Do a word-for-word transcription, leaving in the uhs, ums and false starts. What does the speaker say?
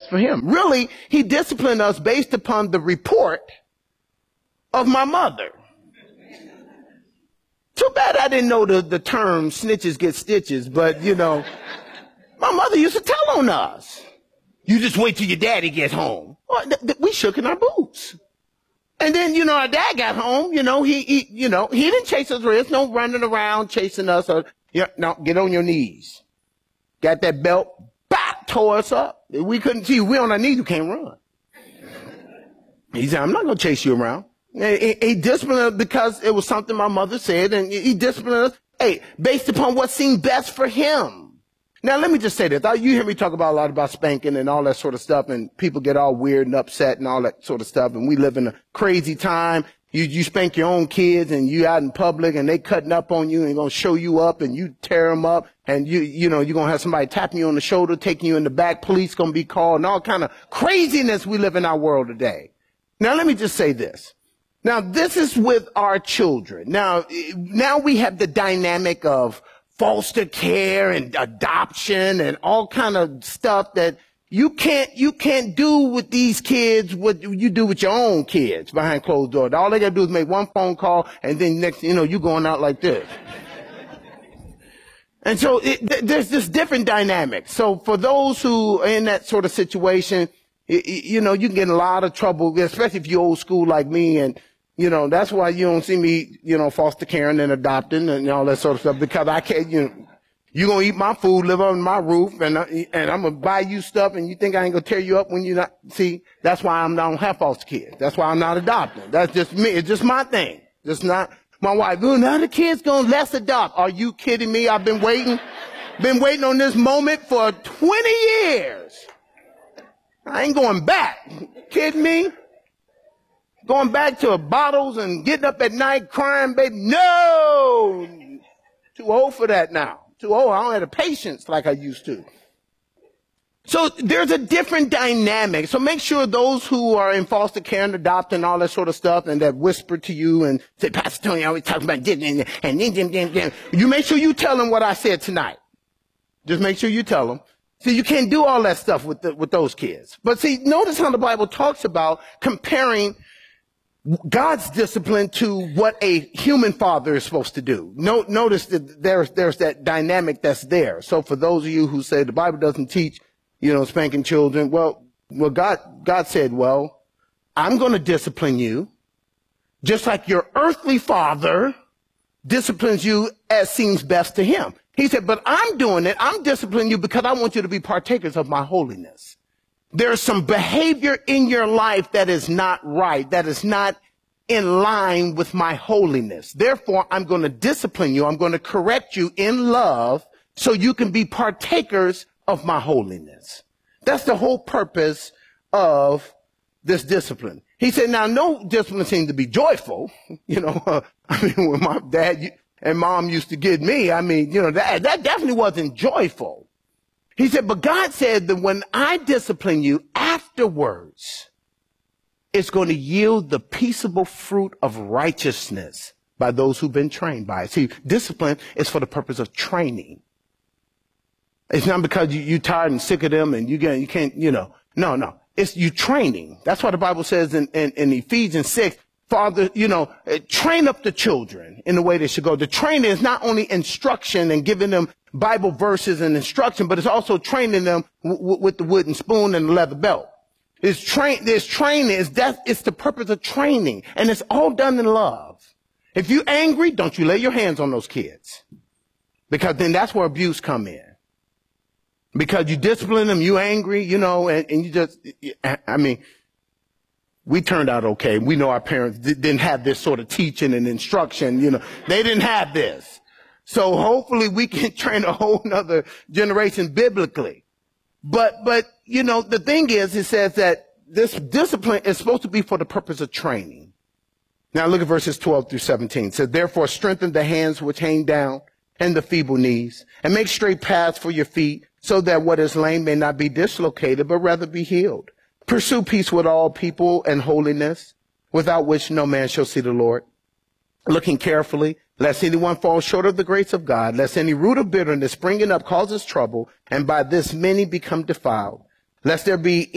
for him. Really, he disciplined us based upon the report of my mother. Too bad I didn't know the, the term snitches get stitches, but, you know, my mother used to tell on us. You just wait till your daddy gets home. Well, th- th- we shook in our boots. And then, you know, our dad got home, you know, he, he you know, he didn't chase us. There's no running around chasing us. Or, you know, no, get on your knees. Got that belt, bop, tore us up. We couldn't see, we on our knees, you can't run. He said, I'm not going to chase you around. He, he disciplined us because it was something my mother said, and he disciplined us, hey, based upon what seemed best for him. Now, let me just say this. You hear me talk about a lot about spanking and all that sort of stuff, and people get all weird and upset and all that sort of stuff, and we live in a crazy time. You, you spank your own kids, and you out in public, and they cutting up on you, and going to show you up, and you tear them up, and you, you know, you're going to have somebody tapping you on the shoulder, taking you in the back, police going to be called, and all kind of craziness we live in our world today. Now, let me just say this. Now, this is with our children. Now, now we have the dynamic of foster care and adoption and all kind of stuff that you can't, you can't do with these kids what you do with your own kids behind closed doors. All they gotta do is make one phone call, and then next, you know, you going out like this. And so it, th- there's this different dynamic. So for those who are in that sort of situation, it, it, you know, you can get in a lot of trouble, especially if you're old school like me. And you know, that's why you don't see me, you know, foster caring and adopting and all that sort of stuff, because I can't, you know, you're going to eat my food, live on my roof, and, I, and I'm going to buy you stuff, and you think I ain't going to tear you up when you're not, see, that's why I'm, I don't have foster kids. That's why I'm not adopting. That's just me. It's just my thing. Just not my wife. Well, now the kids going to let's adopt. Are you kidding me? I've been waiting, been waiting on this moment for twenty years. I ain't going back. Kidding me? Going back to bottles and getting up at night crying, baby. No! Too old for that now. Too old. I don't have the patience like I used to. So there's a different dynamic. So make sure those who are in foster care and adopting and all that sort of stuff, and that whisper to you and say, Pastor Tony always talking about this and and then, then, then. You make sure you tell them what I said tonight. Just make sure you tell them. See, you can't do all that stuff with the, with those kids. But see, notice how the Bible talks about comparing God's discipline to what a human father is supposed to do. No, notice that there's, there's that dynamic that's there. So for those of you who say the Bible doesn't teach, you know, spanking children, well, well, God, God said, well, I'm going to discipline you just like your earthly father disciplines you as seems best to him. He said, but I'm doing it. I'm disciplining you because I want you to be partakers of my holiness. There's some behavior in your life that is not right, that is not in line with my holiness. Therefore, I'm going to discipline you. I'm going to correct you in love so you can be partakers of my holiness. That's the whole purpose of this discipline. He said, now, no discipline seems to be joyful. You know, uh, I mean, when my dad and mom used to get me, I mean, you know, that, that definitely wasn't joyful. He said, but God said that when I discipline you afterwards, it's going to yield the peaceable fruit of righteousness by those who've been trained by it. See, discipline is for the purpose of training. It's not because you, you're tired and sick of them and you, get, you can't, you know, no, no. It's you training. That's why the Bible says in, in, in Ephesians six, Father, you know, train up the children in the way they should go. The training is not only instruction and giving them Bible verses and instruction, but it's also training them w- w- with the wooden spoon and the leather belt. It's train, there's training. It's that, it's the purpose of training, and it's all done in love. If you're angry, don't you lay your hands on those kids, because then that's where abuse come in. Because you discipline them, you angry, you know, and, and you just, I mean, we turned out okay. We know our parents didn't have this sort of teaching and instruction. You know, they didn't have this. So hopefully we can train a whole nother generation biblically. But, but, you know, the thing is, it says that this discipline is supposed to be for the purpose of training. Now look at verses twelve through seventeen. It says, therefore strengthen the hands which hang down and the feeble knees, and make straight paths for your feet, so that what is lame may not be dislocated, but rather be healed. Pursue peace with all people and holiness, without which no man shall see the Lord. Looking carefully, lest anyone fall short of the grace of God, lest any root of bitterness springing up causes trouble, and by this many become defiled. Lest there be